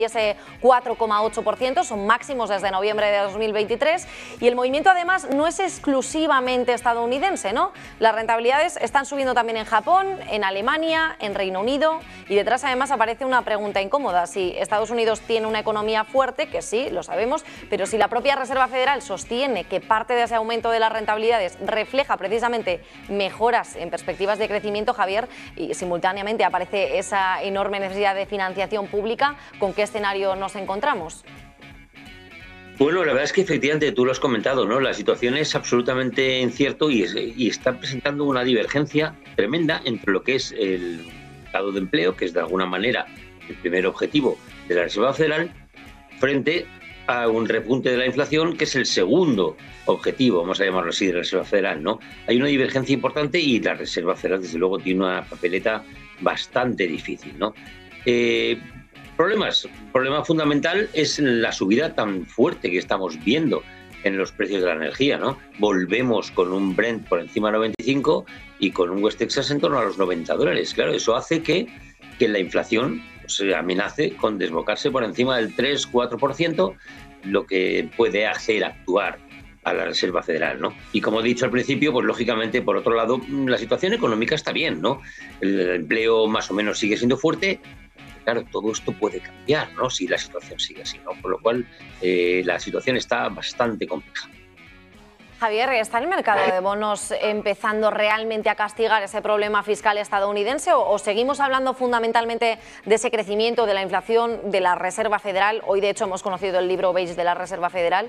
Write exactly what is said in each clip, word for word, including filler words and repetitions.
ese cuatro coma ocho por ciento, son máximos desde noviembre de dos mil veintitrés, y el movimiento además no es exclusivamente estadounidense, ¿no? Las rentabilidades están subiendo también en Japón, en Alemania, en Reino Unido, y detrás además aparece una pregunta incómoda: si Estados Unidos tiene una economía fuerte, que sí, lo sabemos, pero si la propia Reserva Federal sostiene que parte de ese aumento de las rentabilidades refleja precisamente mejoras en perspectivas de crecimiento, Javier, y simultáneamente aparece esa enorme necesidad de financiación pública, ¿con qué escenario nos encontramos? Bueno, la verdad es que efectivamente tú lo has comentado, ¿no? La situación es absolutamente incierto y, es, y está presentando una divergencia tremenda entre lo que es el mercado de empleo, que es de alguna manera el primer objetivo de la Reserva Federal, frente a un repunte de la inflación, que es el segundo objetivo, vamos a llamarlo así, de la Reserva Federal, ¿no? Hay una divergencia importante y la Reserva Federal, desde luego, tiene una papeleta bastante difícil, ¿no? Eh, Problemas. El problema fundamental es la subida tan fuerte que estamos viendo en los precios de la energía, ¿no? Volvemos con un Brent por encima de noventa y cinco y con un West Texas en torno a los noventa dólares. Claro, eso hace que, que la inflación se amenace con desbocarse por encima del tres cuatro por ciento, lo que puede hacer actuar a la Reserva Federal, ¿no? Y como he dicho al principio, pues lógicamente, por otro lado, la situación económica está bien, ¿no? El empleo más o menos sigue siendo fuerte. Claro, todo esto puede cambiar, ¿no?, si la situación sigue así, ¿no? Por lo cual, eh, la situación está bastante compleja. Javier, ¿está el mercado de bonos empezando realmente a castigar ese problema fiscal estadounidense o, o seguimos hablando fundamentalmente de ese crecimiento, de la inflación, de la Reserva Federal? Hoy, de hecho, hemos conocido el libro beige de la Reserva Federal.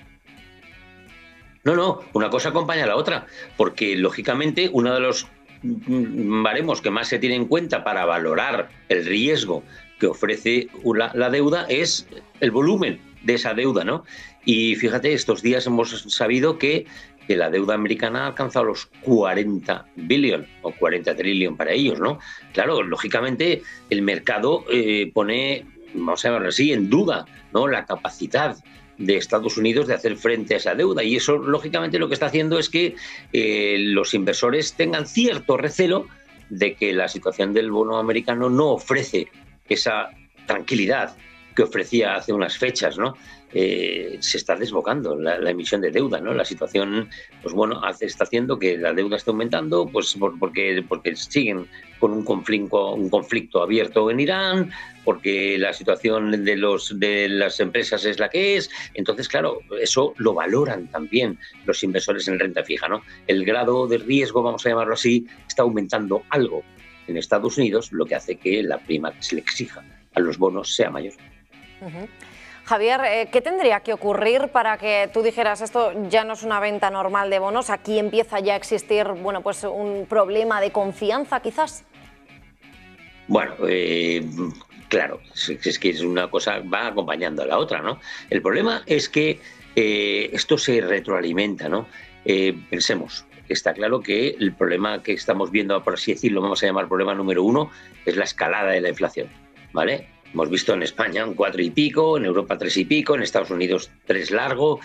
No, no, una cosa acompaña a la otra, porque, lógicamente, uno de los baremos que más se tiene en cuenta para valorar el riesgo que ofrece la, la deuda es el volumen de esa deuda, ¿no? Y fíjate, estos días hemos sabido que, que la deuda americana ha alcanzado los cuarenta billion o cuarenta trillion para ellos, ¿no? Claro, lógicamente el mercado eh, pone, vamos a llamarlo así, en duda, ¿no?, la capacidad de Estados Unidos de hacer frente a esa deuda, y eso lógicamente lo que está haciendo es que eh, los inversores tengan cierto recelo de que la situación del bono americano no ofrece esa tranquilidad que ofrecía hace unas fechas, ¿no? Eh, se está desbocando la, la emisión de deuda, ¿no? La situación, pues bueno, hace, está haciendo que la deuda esté aumentando, pues por, porque, porque siguen con un conflicto, un conflicto abierto en Irán, porque la situación de, los, de las empresas es la que es. Entonces, claro, eso lo valoran también los inversores en renta fija, ¿no? El grado de riesgo, vamos a llamarlo así, está aumentando algo en Estados Unidos, lo que hace que la prima que se le exija a los bonos sea mayor. Uh-huh. Javier, ¿qué tendría que ocurrir para que tú dijeras esto ya no es una venta normal de bonos, aquí empieza ya a existir, bueno, pues un problema de confianza quizás? Bueno, eh, claro, es que es una cosa, va acompañando a la otra, ¿no? El problema es que eh, esto se retroalimenta, ¿no? Eh, pensemos, está claro que el problema que estamos viendo, por así decirlo, vamos a llamar problema número uno, es la escalada de la inflación, ¿vale? Hemos visto en España un cuatro y pico, en Europa tres y pico, en Estados Unidos tres largo.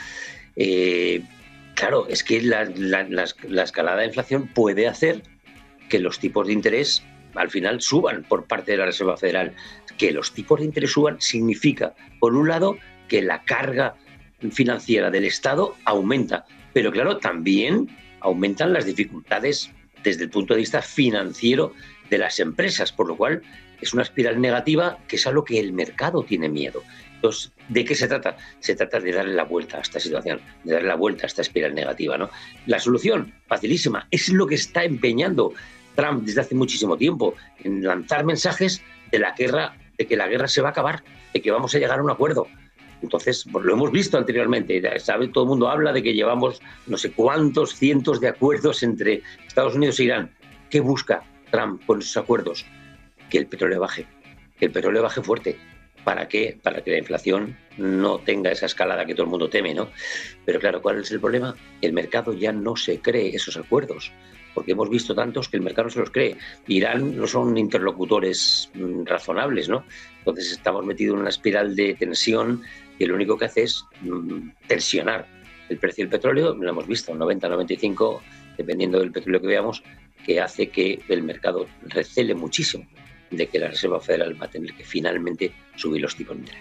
Eh, claro, es que la, la, la, la escalada de inflación puede hacer que los tipos de interés al final suban por parte de la Reserva Federal. Que los tipos de interés suban significa, por un lado, que la carga financiera del Estado aumenta, pero claro, también aumentan las dificultades desde el punto de vista financiero de las empresas, por lo cual es una espiral negativa que es a lo que el mercado tiene miedo. Entonces, ¿de qué se trata? Se trata de darle la vuelta a esta situación, de darle la vuelta a esta espiral negativa, ¿no? La solución, facilísima, es lo que está empeñando Trump desde hace muchísimo tiempo, en lanzar mensajes de la guerra, de que la guerra se va a acabar, de que vamos a llegar a un acuerdo. Entonces, pues lo hemos visto anteriormente, ¿sabe? Todo el mundo habla de que llevamos no sé cuántos cientos de acuerdos entre Estados Unidos e Irán. ¿Qué busca Trump con esos acuerdos? Que el petróleo baje, que el petróleo baje fuerte. ¿Para qué? Para que la inflación no tenga esa escalada que todo el mundo teme, ¿no? Pero claro, ¿cuál es el problema? El mercado ya no se cree esos acuerdos, porque hemos visto tantos que el mercado no se los cree. Irán no son interlocutores mmm, razonables, ¿no? Entonces estamos metidos en una espiral de tensión que lo único que hace es mmm, tensionar el precio del petróleo. Lo hemos visto, noventa, noventa y cinco, dependiendo del petróleo que veamos, que hace que el mercado recele muchísimo de que la Reserva Federal va a tener que finalmente subir los tipos de interés.